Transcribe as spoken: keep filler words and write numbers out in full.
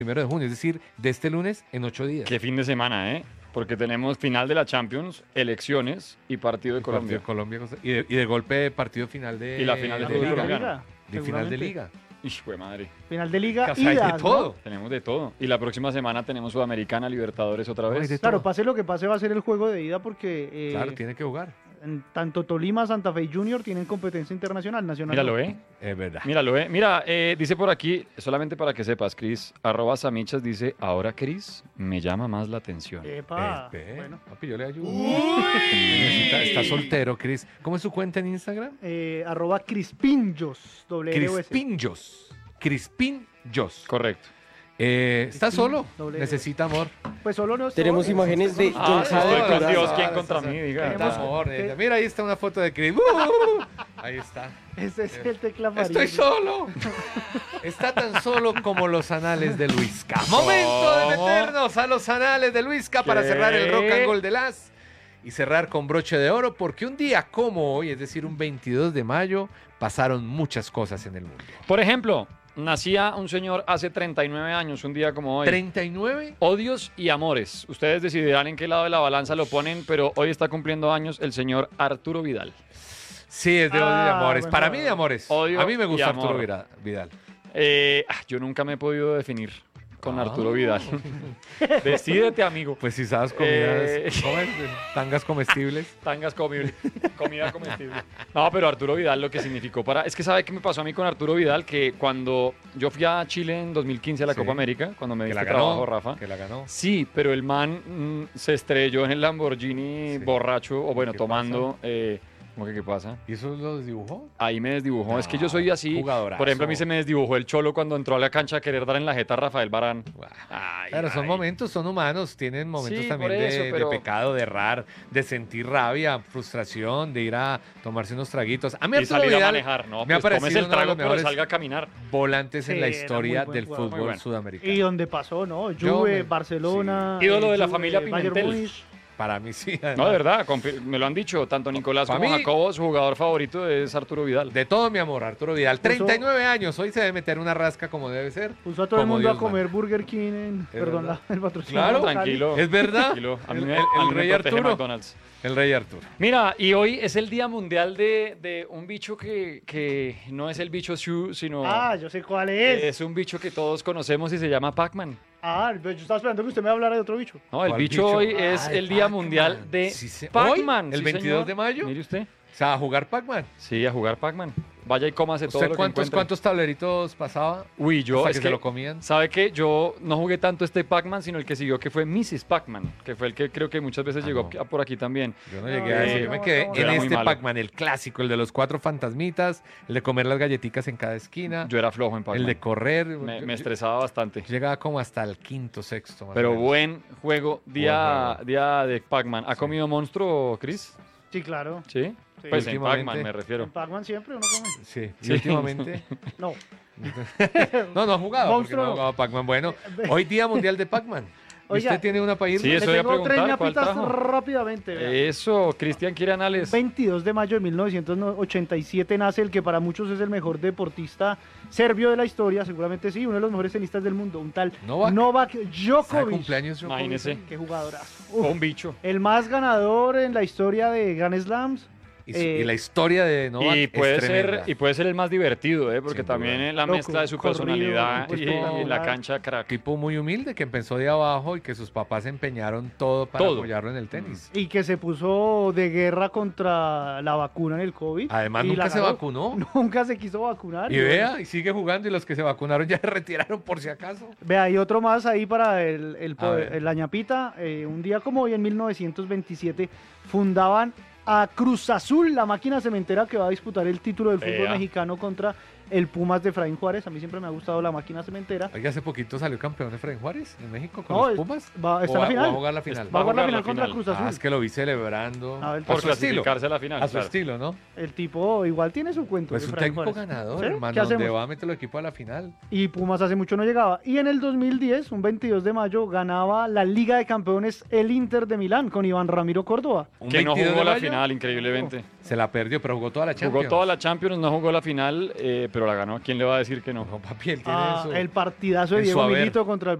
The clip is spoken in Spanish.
primero de junio, es decir, de este lunes en ocho días. Qué fin de semana, ¿eh? Porque tenemos final de la Champions, elecciones y partido de Colombia. Partido de Colombia y, de, y de golpe partido final de, Y la final de de fútbol Liga. colombiano. De final de Liga. Hijo de madre. Final de Liga Casa y hay de das, todo. ¿no? Tenemos de todo. Y la próxima semana tenemos Sudamericana, Libertadores otra Ay, vez. de Claro, todo. pase lo que pase va a ser el juego de ida porque eh, Claro, tiene que jugar. en tanto Tolima, Santa Fe y Junior tienen competencia internacional, nacional. Míralo, no. ¿eh? Es verdad. Míralo, ¿eh? Mira, eh, dice por aquí, solamente para que sepas, Cris, arroba Samichas dice, ahora Cris me llama más la atención. Epa, Este, bueno. papi, yo le ayudo. Necesita- está soltero, Cris. ¿Cómo es su cuenta en Instagram? Eh, arroba Crispinjos, doble R O S. Crispinjos. Crispinjos. Correcto. Eh, ¿Está Crispin, solo? doble R. Necesita amor. Pues solo no estoy. Tenemos imágenes de Ah, John estoy Javi con Corazza. Dios, ¿quién contra mí? Diga. Tenemos- Amor, ¿qué? eh. Mira, ahí está una foto de Cris. Uh, ahí está. Ese es el tecla amarillo. Estoy solo. Está tan solo como los anales de Luisca. Momento de ¿Cómo? meternos a los anales de Luisca para ¿Qué? cerrar el Rock and Roll de las y cerrar con broche de oro, porque un día como hoy, es decir, un veintidós de mayo, pasaron muchas cosas en el mundo. Por ejemplo, nacía un señor hace treinta y nueve años, un día como hoy. ¿treinta y nueve? Odios y amores. Ustedes decidirán en qué lado de la balanza lo ponen, pero hoy está cumpliendo años el señor Arturo Vidal. Sí, es de odio y Ah, amores. bueno. Para mí de amores. Odio a mí me y gusta amor. Arturo Vira- Vidal. Eh, ah, yo nunca me he podido definir con Ah. Arturo Vidal. Decídete, amigo. Pues si sabes comidas, Eh. ¿comes? Tangas comestibles. Tangas comibles, comida comestible. No, pero Arturo Vidal lo que significó para... Es que ¿sabe qué me pasó a mí con Arturo Vidal? Que cuando yo fui a Chile en dos mil quince a la Sí. Copa América, cuando me Que diste la ganó, trabajo, Rafa. que la ganó. Sí, pero el man mm, se estrelló en el Lamborghini Sí. borracho, o bueno, ¿Qué tomando... Eh, ¿Cómo que qué pasa? ¿Y eso lo dibujó? Ahí me desdibujó. No, es que yo soy así. jugadorazo. Por ejemplo, a mí se me desdibujó el Cholo cuando entró a la cancha a querer dar en la jeta a Rafael Varane. Ay, Claro, son ay. momentos, son humanos, tienen momentos Sí, también por de, eso, de pero- pecado, de errar, de sentir rabia, frustración, de ir a tomarse unos traguitos. A mí Y Arturo salir a Vidal manejar, ¿no? me ha Pues tómese parecido el uno de trago, los pero mejores salga a caminar. volantes en Sí, la era historia muy buen del jugador. fútbol Muy bueno. sudamericano. Y donde pasó, ¿no? Yo Juve, me- Barcelona. sí. Ídolo de la Juve, familia Bayern Pimentel. Múnich. Para mí sí. No, además. de verdad, confi- me lo han dicho. Tanto Nicolás Pa' como mí- Jacobo, su jugador favorito es Arturo Vidal. De todo mi amor, Arturo Vidal. Puso- treinta y nueve años, hoy se debe meter una rasca como debe ser. Puso a todo el como mundo Dios a comer manda. Burger King en, perdón, verdad. la- el patrocinio. Claro, local. tranquilo. Es verdad. Tranquilo. A mí El- me, el- a mí el me rey protege Arturo. McDonald's. El rey Arturo. Mira, y hoy es el Día Mundial de, de un bicho que, que no es el bicho Shu, sino Ah, yo sé cuál es. es un bicho que todos conocemos y se llama Pac-Man. Ah, pero yo estaba esperando que usted me hablara de otro bicho. No, el ¿Cuál bicho, bicho? hoy es Ay, el Día Pac-Man. Mundial de Sí, se- Pac-Man. ¿hoy? ¿El sí, veintidós señor. de mayo? Mire usted. O sea, a jugar Pac-Man. Sí, a jugar Pac-Man. Vaya y cómase todo ¿Usted lo que cuántos, encuentre. cuántos tableritos pasaba? Uy, yo hasta es que, se lo comían. ¿Sabe qué? Yo no jugué tanto este Pac-Man, sino el que siguió, que fue missus Pac-Man, que fue el que creo que muchas veces Ah, llegó no. a- por aquí también. Yo no No, llegué a no, eso. no, Yo me no, quedé no, en era muy este malo. Pac-Man, el clásico, el de los cuatro fantasmitas, el de comer las galletitas en cada esquina, Yo era flojo en Pac-Man. el de correr. me, Yo- me yo- estresaba bastante. Llegaba como hasta el quinto, sexto. más o Pero menos. buen juego, día, juego. día de Pac-Man. ¿Ha Sí. comido monstruo, Chris? Sí, claro. ¿Sí? Sí. Pues en Últimamente. Pac-Man me refiero. En Pac-Man siempre uno come. Sí, y Sí. últimamente. No. No, no ha jugado, porque Monstruo no ha no. jugado Pac-Man. Bueno, hoy Día Mundial de Pac-Man. ¿Y Oiga, ¿Usted tiene una para ir? Sí, Le eso iba a tengo tres preguntar, ¿cuál ñapitas trajo? rápidamente. vea. Eso, Cristian quiere anales. veintidós de mayo de mil novecientos ochenta y siete nace el que para muchos es el mejor deportista serbio de la historia, seguramente sí, uno de los mejores tenistas del mundo, un tal Novak. Novak ¿Sabe Djokovic. cumpleaños Djokovic? Imagínese. Qué jugadorazo. O Uf, un bicho. el más ganador en la historia de Grand Slams. Y, su- Eh, y la historia de Novak Y puede, es ser, tremenda. y puede ser el más divertido, ¿eh? porque Sin también duda. es la Loco, mezcla de su corrido, personalidad pues, y, todo, y la ¿verdad? cancha crack. Tipo muy humilde que empezó de abajo y que sus papás empeñaron todo para Todo. apoyarlo en el tenis. Y que se puso de guerra contra la vacuna en el COVID. Además, y nunca la se ganó. vacunó. Nunca se quiso vacunar. Y bueno. vea, y sigue jugando y los que se vacunaron ya se retiraron por si acaso. Vea, hay otro más ahí para el, el, A ver. el- la ñapita. Eh, un día como hoy, en mil novecientos veintisiete, fundaban a Cruz Azul, la máquina cementera que va a disputar el título del fútbol Vea. mexicano contra el Pumas de Efraín Juárez. A mí siempre me ha gustado la máquina cementera. Oiga, hace poquito salió campeón Efraín Juárez en México con No, los es- Pumas. va- está ¿O en la final. ¿Va a jugar la final? Va a jugar la jugar final la contra final. Cruz Azul. Ah, es que lo vi celebrando. A ver, a Por su estilo. clasificarse a la final. A su claro. estilo, ¿no? El tipo igual tiene su cuento. Pues un Efraín técnico Juárez. ganador, ¿Sí? hermano. ¿Qué Donde hacemos? va a meter el equipo a la final. Y Pumas hace mucho no llegaba. Y en el dos mil diez, un veintidós de mayo, ganaba la Liga de Campeones el Inter de Milán con Iván Ramiro Córdoba. Un Que no veintidós jugó de la mayo. final, increíblemente. Se la perdió, pero jugó toda la Champions. Jugó toda la Champions, no jugó la final, eh, pero la ganó. ¿Quién le va a decir que no? No, papi, él tiene Ah, eso. el partidazo de en su Diego haber. Milito contra el